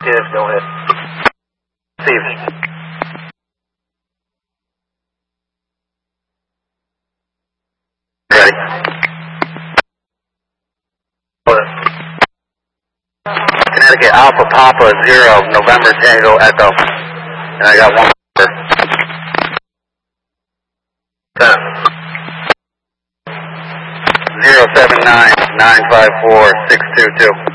Negative, go ahead. Steve. Ready. Connecticut Alpha Papa 0, November Tango Echo. And I got one number. 079-954-622.